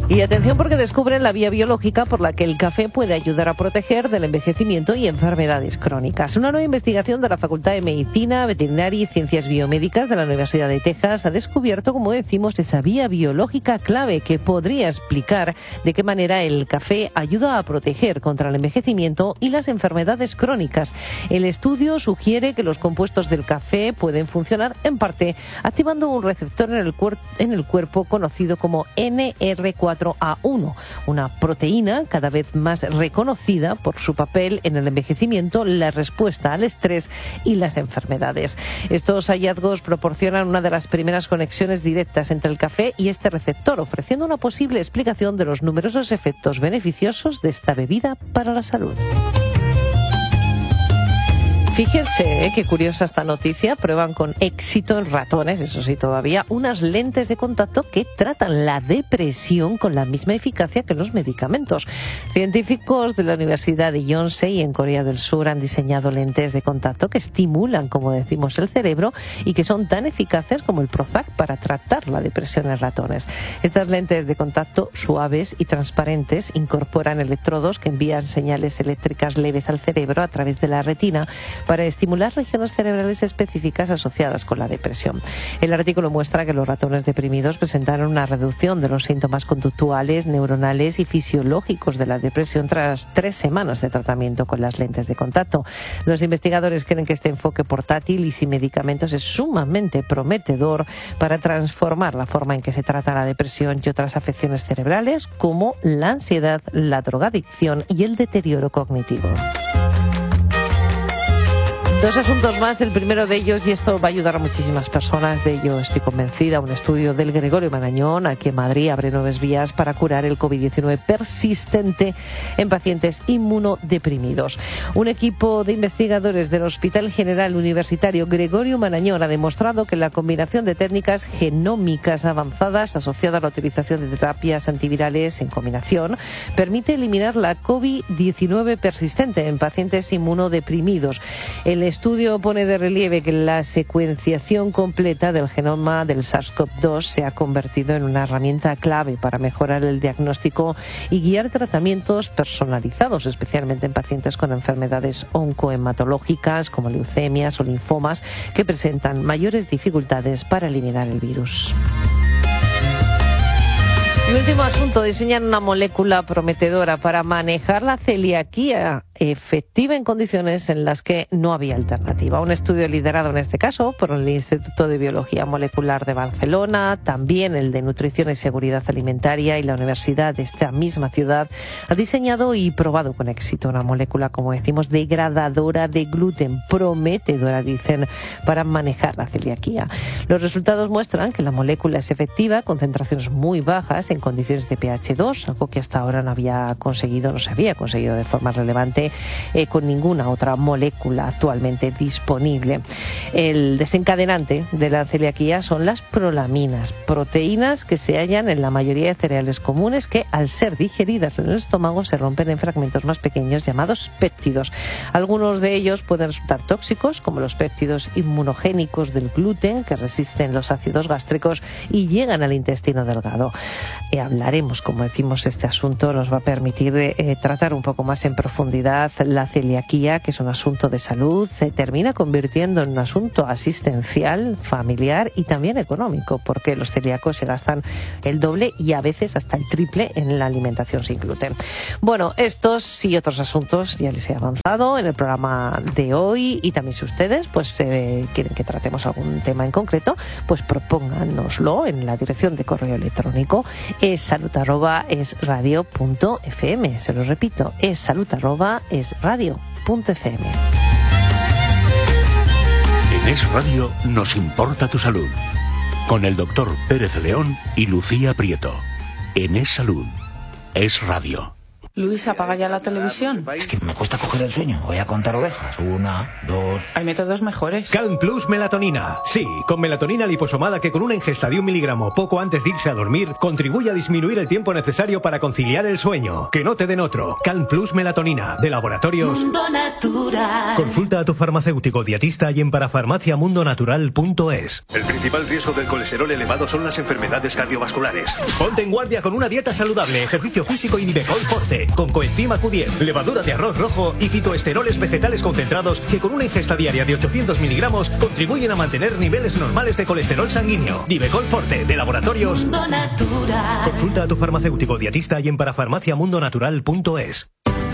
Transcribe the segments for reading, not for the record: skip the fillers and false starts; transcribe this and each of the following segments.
Y atención porque descubren la vía biológica por la que el café puede ayudar a proteger del envejecimiento y enfermedades crónicas. Una nueva investigación de la Facultad de Medicina, Veterinaria y Ciencias Biomédicas de la Universidad de Texas ha descubierto, como decimos, esa vía biológica clave que podría explicar de qué manera el café ayuda a proteger contra el envejecimiento y las enfermedades crónicas. El estudio sugiere que los compuestos del café pueden funcionar en parte activando un receptor en el cuerpo conocido como NR4A1, una proteína cada vez más reconocida por su papel en el envejecimiento, la respuesta al estrés y las enfermedades. Estos hallazgos proporcionan una de las primeras conexiones directas entre el café y este receptor, ofreciendo una posible explicación de los numerosos efectos beneficiosos de esta bebida para la salud. Fíjense, qué curiosa esta noticia. Prueban con éxito en ratones, eso sí todavía, unas lentes de contacto que tratan la depresión con la misma eficacia que los medicamentos. Científicos de la Universidad de Yonsei en Corea del Sur han diseñado lentes de contacto que estimulan, como decimos, el cerebro y que son tan eficaces como el Prozac para tratar la depresión en ratones. Estas lentes de contacto suaves y transparentes incorporan electrodos que envían señales eléctricas leves al cerebro a través de la retina para estimular regiones cerebrales específicas asociadas con la depresión. El artículo muestra que los ratones deprimidos presentaron una reducción de los síntomas conductuales, neuronales y fisiológicos de la depresión tras 3 semanas de tratamiento con las lentes de contacto. Los investigadores creen que este enfoque portátil y sin medicamentos es sumamente prometedor para transformar la forma en que se trata la depresión y otras afecciones cerebrales como la ansiedad, la drogadicción y el deterioro cognitivo. 2 asuntos más, el primero de ellos, y esto va a ayudar a muchísimas personas, de ello estoy convencida, un estudio del Gregorio Marañón aquí en Madrid abre nuevas vías para curar el COVID-19 persistente en pacientes inmunodeprimidos. Un equipo de investigadores del Hospital General Universitario Gregorio Marañón ha demostrado que la combinación de técnicas genómicas avanzadas asociada a la utilización de terapias antivirales en combinación permite eliminar la COVID-19 persistente en pacientes inmunodeprimidos. El estudio pone de relieve que la secuenciación completa del genoma del SARS-CoV-2 se ha convertido en una herramienta clave para mejorar el diagnóstico y guiar tratamientos personalizados, especialmente en pacientes con enfermedades oncohematológicas como leucemias o linfomas que presentan mayores dificultades para eliminar el virus. Y último asunto, diseñan una molécula prometedora para manejar la celiaquía efectiva en condiciones en las que no había alternativa. Un estudio liderado en este caso por el Instituto de Biología Molecular de Barcelona, también el de Nutrición y Seguridad Alimentaria y la Universidad de esta misma ciudad ha diseñado y probado con éxito una molécula, como decimos, degradadora de gluten, prometedora, dicen, para manejar la celiaquía. Los resultados muestran que la molécula es efectiva, concentraciones muy bajas en condiciones de pH 2, algo que hasta ahora no se había conseguido de forma relevante con ninguna otra molécula actualmente disponible. El desencadenante de la celiaquía son las prolaminas, proteínas que se hallan en la mayoría de cereales comunes que, al ser digeridas en el estómago, se rompen en fragmentos más pequeños llamados péptidos. Algunos de ellos pueden resultar tóxicos, como los péptidos inmunogénicos del gluten, que resisten los ácidos gástricos y llegan al intestino delgado. Hablaremos, como decimos, este asunto nos va a permitir tratar un poco más en profundidad la celiaquía, que es un asunto de salud, se termina convirtiendo en un asunto asistencial, familiar y también económico, porque los celíacos se gastan el doble y a veces hasta el triple en la alimentación sin gluten. Bueno, estos y otros asuntos ya les he avanzado en el programa de hoy, y también si ustedes quieren que tratemos algún tema en concreto, pues propónganoslo en la dirección de correo electrónico salud@esradio.fm. Se lo repito, salud@esradio.fm. En Es Radio nos importa tu salud. Con el doctor Pérez León y Lucía Prieto. En Es Salud, Es Radio. Luis, apaga ya la televisión. Es que me cuesta coger el sueño. Voy a contar ovejas. 1, 2... Hay métodos mejores. Calm Plus Melatonina. Sí, con melatonina liposomada que con una ingesta de 1 miligramo poco antes de irse a dormir contribuye a disminuir el tiempo necesario para conciliar el sueño. Que no te den otro. Calm Plus Melatonina, de Laboratorios Mundo Natural. Consulta a tu farmacéutico dietista y en parafarmaciamundonatural.es. El principal riesgo del colesterol elevado son las enfermedades cardiovasculares. Ponte en guardia con una dieta saludable, ejercicio físico y Nivecol Forte, con coenzima Q10, levadura de arroz rojo y fitoesteroles vegetales concentrados que con una ingesta diaria de 800 miligramos contribuyen a mantener niveles normales de colesterol sanguíneo. Nivecol Forte, de Laboratorios Mundo Natural. Consulta a tu farmacéutico dietista y en parafarmaciamundonatural.es.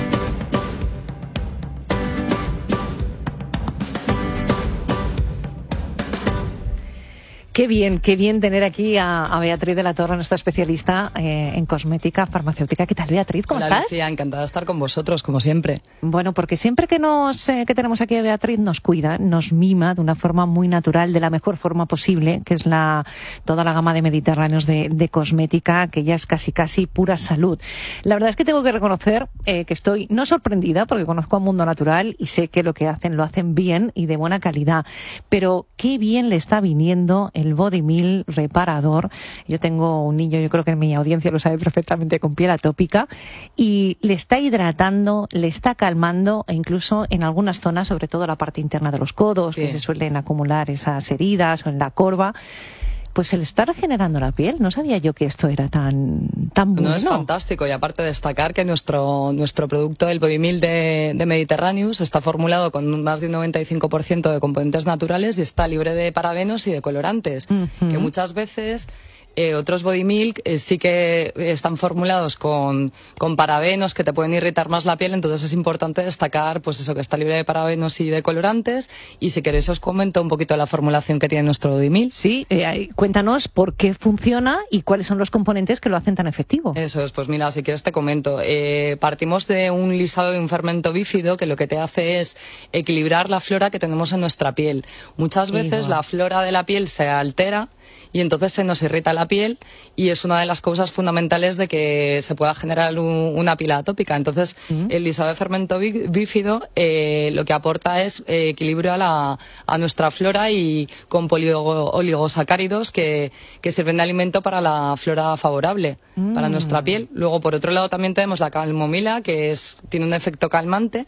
Qué bien tener aquí a Beatriz de la Torre, nuestra especialista en cosmética farmacéutica. ¿Qué tal, Beatriz? ¿Cómo estás? Lucía, encantada de estar con vosotros, como siempre. Bueno, porque siempre que que tenemos aquí a Beatriz nos cuida, nos mima de una forma muy natural, de la mejor forma posible, que es toda la gama de mediterráneos de cosmética, que ya es casi pura salud. La verdad es que tengo que reconocer que estoy no sorprendida, porque conozco a Mundo Natural y sé que lo que hacen lo hacen bien y de buena calidad, pero qué bien le está viniendo el Body Milk reparador. Yo tengo un niño, yo creo que en mi audiencia lo sabe perfectamente, con piel atópica, y le está hidratando, le está calmando, e incluso en algunas zonas, sobre todo la parte interna de los codos, que se suelen acumular esas heridas, o en la corva, pues se le está regenerando la piel. No sabía yo que esto era tan bueno. No, es fantástico. Y aparte destacar que nuestro producto, el Body Milk de Mediterraneous, está formulado con más de un 95% de componentes naturales y está libre de parabenos y de colorantes. Que muchas veces otros Body Milk sí que están formulados con parabenos que te pueden irritar más la piel, entonces es importante destacar pues eso, que está libre de parabenos y de colorantes. Y si queréis os comento un poquito la formulación que tiene nuestro Body Milk. Sí, cuéntanos por qué funciona y cuáles son los componentes que lo hacen tan efectivo. Eso es, pues mira, si quieres te comento. Partimos de un lisado de un fermento bífido que lo que te hace es equilibrar la flora que tenemos en nuestra piel. Muchas veces la flora de la piel se altera y entonces se nos irrita la piel, y es una de las causas fundamentales de que se pueda generar una piel atópica. Entonces, el lisado de fermento bífido lo que aporta es equilibrio a nuestra flora, y con polioligosacáridos que sirven de alimento para la flora favorable para nuestra piel. Luego, por otro lado, también tenemos la calmomila, que tiene un efecto calmante,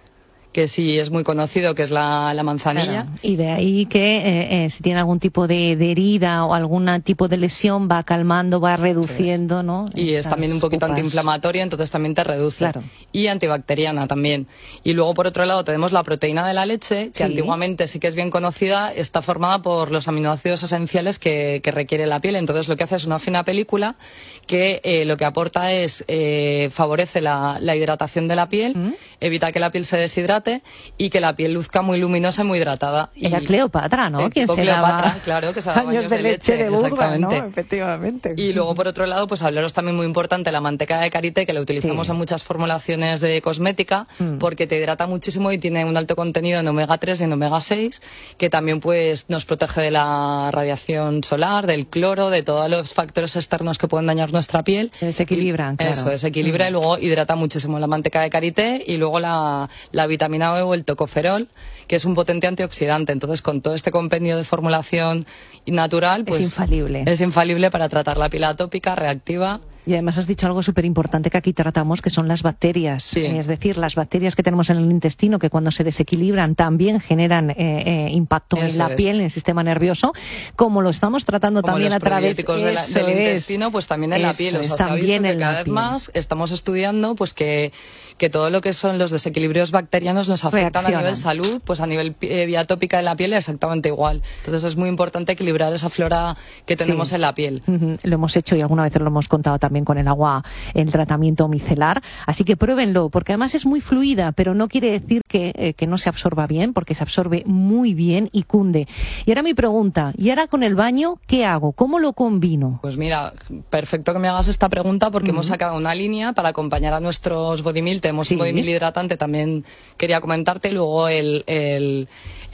que sí es muy conocido, que es la manzanilla. Claro. Y de ahí que si tiene algún tipo de herida o algún tipo de lesión, va calmando, va reduciendo, ¿no? Y es también un poquito antiinflamatoria, entonces también te reduce. Claro. Y antibacteriana también. Y luego, por otro lado, tenemos la proteína de la leche, que antiguamente sí que es bien conocida, está formada por los aminoácidos esenciales que requiere la piel. Entonces, lo que hace es una fina película que lo que aporta es favorece la hidratación de la piel, evita que la piel se deshidrate y que la piel luzca muy luminosa y muy hidratada. Era Cleopatra, ¿no? Quien se Cleopatra, daba claro, que se daba baños de leche de burra, exactamente. ¿no? Efectivamente. Y luego, por otro lado, pues hablaros también muy importante la manteca de karité, que la utilizamos en muchas formulaciones de cosmética, porque te hidrata muchísimo y tiene un alto contenido en omega 3 y en omega 6, que también pues nos protege de la radiación solar, del cloro, de todos los factores externos que pueden dañar nuestra piel. Desequilibran, claro. Eso, desequilibra y luego hidrata muchísimo la manteca de karité. Y luego la vitamina E o el tocoferol, que es un potente antioxidante. Entonces, con todo este compendio de formulación natural, pues es infalible para tratar la piel atópica, reactiva. Y además has dicho algo súper importante que aquí tratamos, que son las bacterias. Sí. Es decir, las bacterias que tenemos en el intestino, que cuando se desequilibran también generan impacto en la piel, en el sistema nervioso, como lo estamos tratando como también los a través del intestino, pues también en la piel. O sea, se ha visto que cada vez más estamos estudiando pues que todo lo que son los desequilibrios bacterianos nos afectan a nivel salud, pues a nivel vía tópica de la piel exactamente igual. Entonces es muy importante equilibrar esa flora que tenemos en la piel. Lo hemos hecho y alguna vez lo hemos contado también con el agua, el tratamiento micelar, así que pruébenlo, porque además es muy fluida, pero no quiere decir que no se absorba bien, porque se absorbe muy bien y cunde. Y ahora mi pregunta, ¿y ahora con el baño qué hago? ¿Cómo lo combino? Pues mira, perfecto que me hagas esta pregunta, porque hemos sacado una línea para acompañar a nuestros Body Milk. Tenemos un Body Milk hidratante, también quería comentarte, y luego el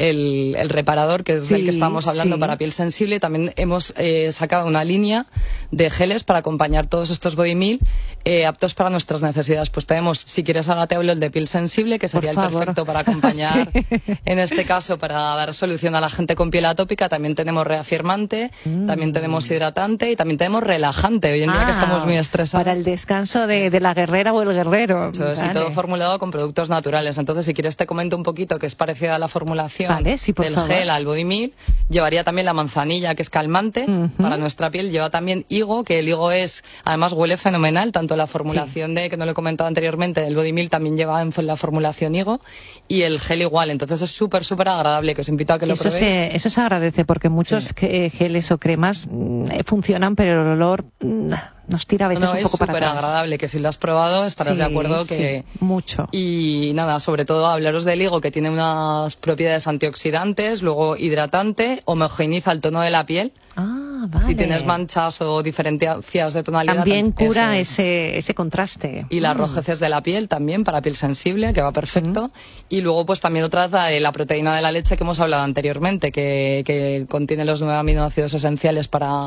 reparador, que es del que estábamos hablando para piel sensible. También hemos sacado una línea de geles para acompañar todos estos body meal aptos para nuestras necesidades. Pues tenemos, si quieres ahora te hablo el de piel sensible, que sería el perfecto para acompañar, sí. En este caso, para dar solución a la gente con piel atópica. También tenemos reafirmante, también tenemos hidratante y también tenemos relajante, hoy en día que estamos muy estresados. Para el descanso de la guerrera o el guerrero. Entonces, y todo formulado con productos naturales. Entonces, si quieres te comento un poquito que es parecida a la formulación del gel al body meal. Llevaría también la manzanilla, que es calmante para nuestra piel. Lleva también higo, que el higo además huele fenomenal, tanto la formulación que no lo he comentado anteriormente, del body meal también lleva en la formulación higo, y el gel igual. Entonces es súper agradable, que os invito a que lo probéis. Eso se agradece, porque muchos geles o cremas funcionan, pero el olor nos tira a veces un poco para atrás. Es súper agradable, que si lo has probado estarás de acuerdo que... Sí, mucho. Y nada, sobre todo hablaros del higo, que tiene unas propiedades antioxidantes, luego hidratante, homogeneiza el tono de la piel. Ah, vale. Si tienes manchas o diferencias de tonalidad... También cura ese contraste. Y las rojeces de la piel también, para piel sensible, que va perfecto. Y luego pues también otra de la proteína de la leche que hemos hablado anteriormente, que contiene los 9 aminoácidos esenciales para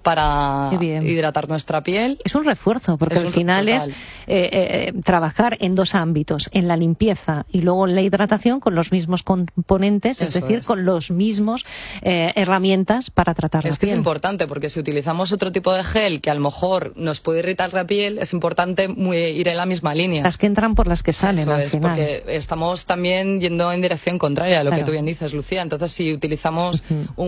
hidratar nuestra piel. Es un refuerzo, porque al final es trabajar en dos ámbitos, en la limpieza y luego en la hidratación con los mismos componentes, es decir, con los mismos herramientas para tratar la piel. Es que es importante, porque si utilizamos otro tipo de gel que a lo mejor nos puede irritar la piel, es importante ir en la misma línea. Las que entran por las que salen. Eso al es, final. porque estamos también yendo en dirección contraria a lo que tú bien dices, Lucía. Entonces, si utilizamos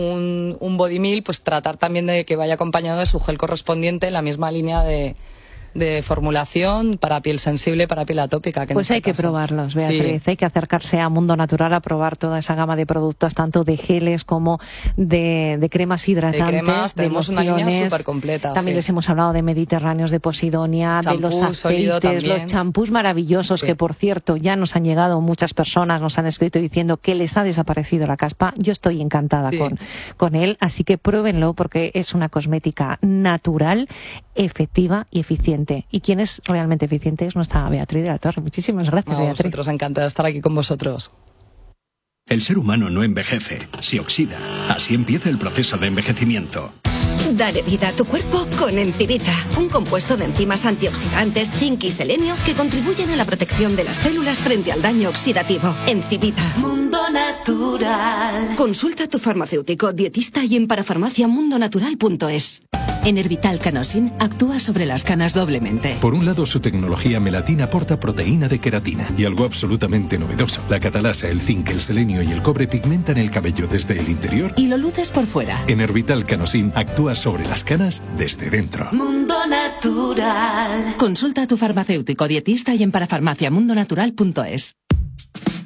un body meal, pues tratar también de que vaya acompañado de su gel correspondiente en la misma línea de formulación para piel sensible, para piel atópica. Pues hay que probarlos, Beatriz. Hay que acercarse a Mundo Natural a probar toda esa gama de productos, tanto de geles como de cremas hidratantes. De cremas, tenemos una línea súper completa. También les hemos hablado de mediterráneos, de Posidonia, de los aceites, los champús maravillosos, que por cierto ya nos han llegado muchas personas, nos han escrito diciendo que les ha desaparecido la caspa. Yo estoy encantada con él, así que pruébenlo, porque es una cosmética natural, efectiva y eficiente. Y quien es realmente eficiente es nuestra Beatriz de la Torre. Muchísimas gracias, Beatriz. Nosotros encantados de estar aquí con vosotros. El ser humano no envejece, se oxida. Así empieza el proceso de envejecimiento. Dale vida a tu cuerpo con Encivita, un compuesto de enzimas antioxidantes, zinc y selenio que contribuyen a la protección de las células frente al daño oxidativo. Encivita. Mundo Natural. Consulta a tu farmacéutico, dietista y en parafarmaciamundonatural.es. Enervital Canosin actúa sobre las canas doblemente. Por un lado, su tecnología melatina aporta proteína de queratina. Y algo absolutamente novedoso: la catalasa, el zinc, el selenio y el cobre pigmentan el cabello desde el interior y lo luces por fuera. Enervital Canosin actúa sobre las canas desde dentro. Mundo Natural. Consulta a tu farmacéutico, dietista y en parafarmaciamundonatural.es.